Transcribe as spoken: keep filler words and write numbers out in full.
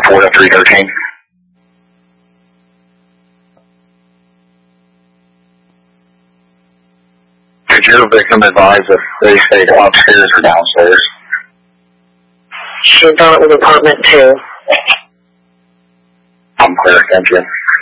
four to three thirteen. Did your victim advise if they stayed upstairs or downstairs? She thought it was apartment two. I'm clear, thank you.